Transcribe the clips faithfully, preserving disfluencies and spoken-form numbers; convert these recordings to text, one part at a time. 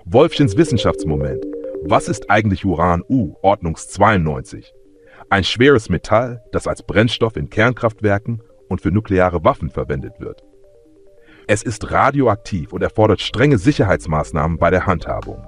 Wolfchens Wissenschaftsmoment. Was ist eigentlich Uran-U, Ordnungszweiundneunzig? Ein schweres Metall, das als Brennstoff in Kernkraftwerken und für nukleare Waffen verwendet wird. Es ist radioaktiv und erfordert strenge Sicherheitsmaßnahmen bei der Handhabung.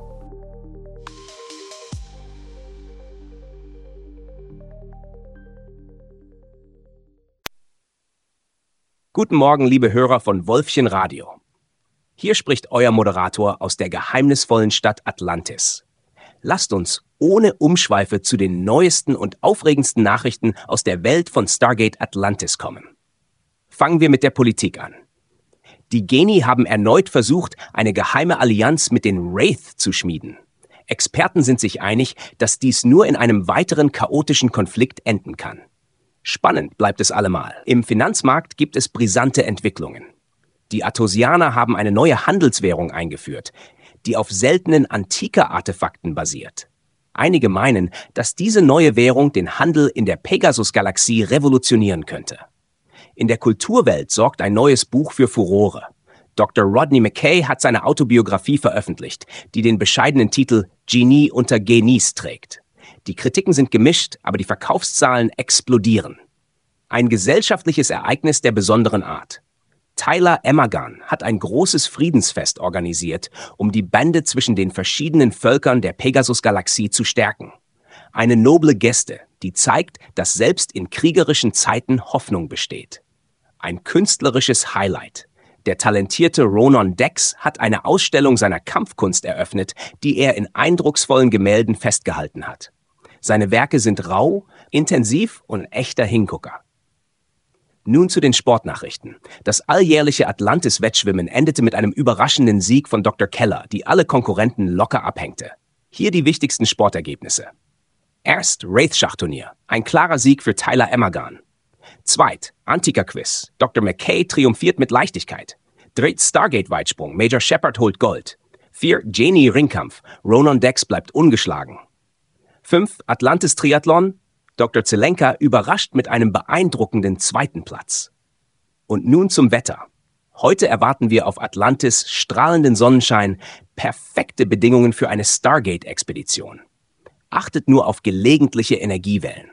Guten Morgen, liebe Hörer von Wolfchen Radio. Hier spricht euer Moderator aus der geheimnisvollen Stadt Atlantis. Lasst uns ohne Umschweife zu den neuesten und aufregendsten Nachrichten aus der Welt von Stargate Atlantis kommen. Fangen wir mit der Politik an. Die Geni haben erneut versucht, eine geheime Allianz mit den Wraith zu schmieden. Experten sind sich einig, dass dies nur in einem weiteren chaotischen Konflikt enden kann. Spannend bleibt es allemal. Im Finanzmarkt gibt es brisante Entwicklungen. Die Athosianer haben eine neue Handelswährung eingeführt, die auf seltenen Antiker-Artefakten basiert. Einige meinen, dass diese neue Währung den Handel in der Pegasus-Galaxie revolutionieren könnte. In der Kulturwelt sorgt ein neues Buch für Furore. Doktor Rodney McKay hat seine Autobiografie veröffentlicht, die den bescheidenen Titel Genie unter Genies trägt. Die Kritiken sind gemischt, aber die Verkaufszahlen explodieren. Ein gesellschaftliches Ereignis der besonderen Art. Tyler Emagan hat ein großes Friedensfest organisiert, um die Bande zwischen den verschiedenen Völkern der Pegasus-Galaxie zu stärken. Eine noble Geste, die zeigt, dass selbst in kriegerischen Zeiten Hoffnung besteht. Ein künstlerisches Highlight. Der talentierte Ronan Dex hat eine Ausstellung seiner Kampfkunst eröffnet, die er in eindrucksvollen Gemälden festgehalten hat. Seine Werke sind rau, intensiv und ein echter Hingucker. Nun zu den Sportnachrichten. Das alljährliche Atlantis-Wettschwimmen endete mit einem überraschenden Sieg von Doktor Keller, die alle Konkurrenten locker abhängte. Hier die wichtigsten Sportergebnisse. Erst Wraith-Schachturnier. Ein klarer Sieg für Tyler Emagan. Zweit, Antiker-Quiz. Doktor McKay triumphiert mit Leichtigkeit. Dritt, Stargate-Weitsprung. Major Shepard holt Gold. Vier, Genie-Ringkampf. Ronan Dex bleibt ungeschlagen. Fünf, Atlantis-Triathlon. Doktor Zelenka überrascht mit einem beeindruckenden zweiten Platz. Und nun zum Wetter. Heute erwarten wir auf Atlantis strahlenden Sonnenschein, perfekte Bedingungen für eine Stargate-Expedition. Achtet nur auf gelegentliche Energiewellen.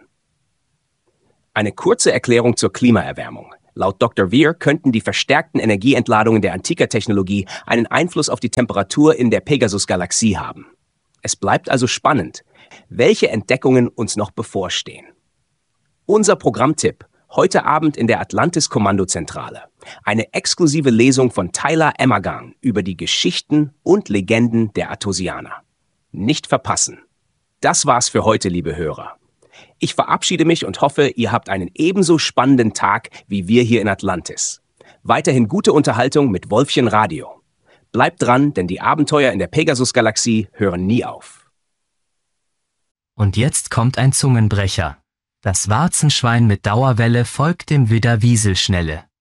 Eine kurze Erklärung zur Klimaerwärmung. Laut Doktor Weir könnten die verstärkten Energieentladungen der Antiker-Technologie einen Einfluss auf die Temperatur in der Pegasus-Galaxie haben. Es bleibt also spannend, welche Entdeckungen uns noch bevorstehen. Unser Programmtipp: heute Abend in der Atlantis-Kommandozentrale. Eine exklusive Lesung von Tyler Emagan über die Geschichten und Legenden der Athosianer. Nicht verpassen. Das war's für heute, liebe Hörer. Ich verabschiede mich und hoffe, ihr habt einen ebenso spannenden Tag wie wir hier in Atlantis. Weiterhin gute Unterhaltung mit Wolfchen Radio. Bleibt dran, denn die Abenteuer in der Pegasus-Galaxie hören nie auf. Und jetzt kommt ein Zungenbrecher. Das Warzenschwein mit Dauerwelle folgt dem Widder Wieselschnelle.